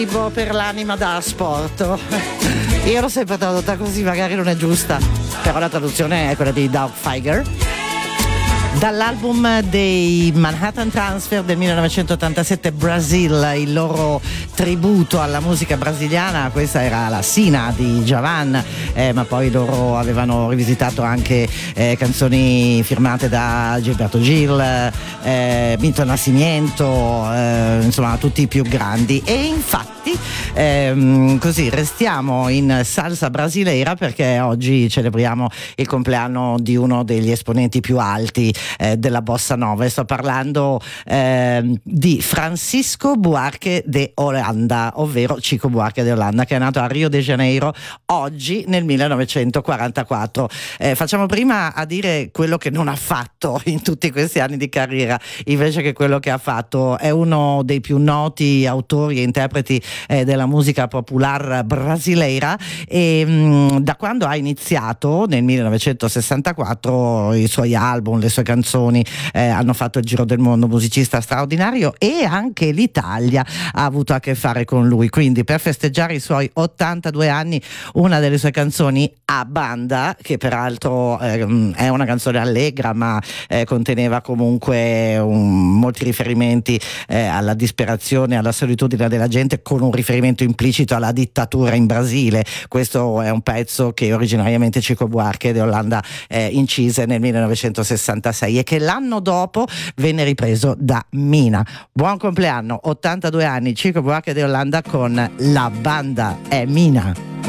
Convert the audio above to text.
Cibo per l'anima da sport. Io l'ho sempre tradotta così, magari non è giusta, però la traduzione è quella di Doug Fieger. Dall'album dei Manhattan Transfer del 1987, Brazil, il loro tributo alla musica brasiliana. Questa era la Sina di Djavan, ma poi loro avevano rivisitato anche canzoni firmate da Gilberto Gil, Milton Nascimento, insomma tutti i più grandi. E infatti così restiamo in salsa brasileira, perché oggi celebriamo il compleanno di uno degli esponenti più alti della bossa nova, e sto parlando di Francisco Buarque de Holanda, ovvero Chico Buarque de Holanda, che è nato a Rio de Janeiro oggi nel 1944. Facciamo prima a dire quello che non ha fatto in tutti questi anni di carriera, invece che quello che ha fatto. È uno dei più noti autori e interpreti della musica popular brasileira, e da quando ha iniziato nel 1964 i suoi album, le sue canzoni hanno fatto il giro del mondo, musicista straordinario, e anche l'Italia ha avuto a che fare con lui. Quindi per festeggiare i suoi 82 anni, una delle sue canzoni, A Banda, che peraltro è una canzone allegra, ma conteneva comunque molti riferimenti alla disperazione, alla solitudine della gente, con un riferimento implicito alla dittatura in Brasile. Questo è un pezzo che originariamente Chico Buarque de Holanda incise nel 1966 e che l'anno dopo venne ripreso da Mina. Buon compleanno, 82 anni Chico Buarque de Holanda con La Banda è Mina.